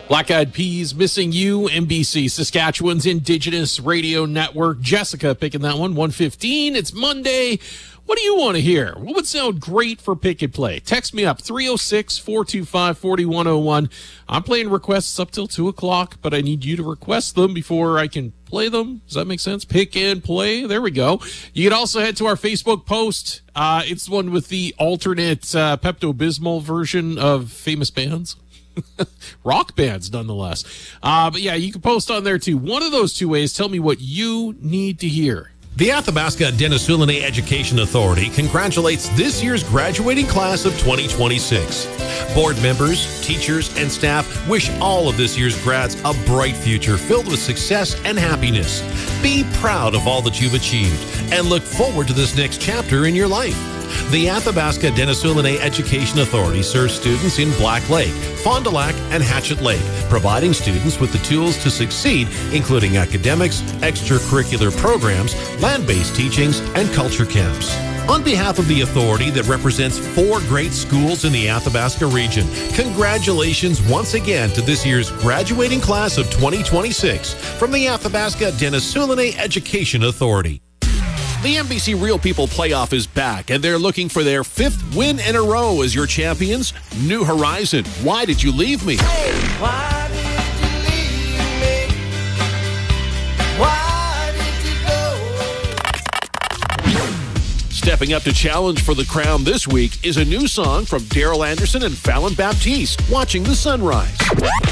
Black Eyed Peas, Missing You, NBC, Saskatchewan's Indigenous Radio Network. Jessica picking that one, 1:15. It's Monday. What do you want to hear? What would sound great for Pick and Play? Text me up, 306-425-4101. I'm playing requests up till 2 o'clock, but I need you to request them before I can play them. Does that make sense? Pick and Play. There we go. You can also head to our Facebook post. It's the one with the alternate Pepto-Bismol version of famous bands. Rock bands, nonetheless. But yeah, you can post on there too. One of those two ways, tell me what you need to hear. The Athabasca Denisoulani Education Authority congratulates this year's graduating class of 2026. Board members, teachers, and staff wish all of this year's grads a bright future filled with success and happiness. Be proud of all that you've achieved and look forward to this next chapter in your life. The Athabasca Denisoulani Education Authority serves students in Black Lake, Fond du Lac, and Hatchet Lake, providing students with the tools to succeed, including academics, extracurricular programs, land-based teachings, and culture camps. On behalf of the authority that represents 4 great schools in the Athabasca region, congratulations once again to this year's graduating class of 2026 from the Athabasca Denisoulani Education Authority. The NBC Real People Playoff is back, and they're looking for their 5th win in a row as your champions. New Horizon, Why Did You Leave Me? Why did you leave me? Why did you go? Stepping up to challenge for the crown this week is a new song from Daryl Anderson and Fallon Baptiste, Watching the Sunrise.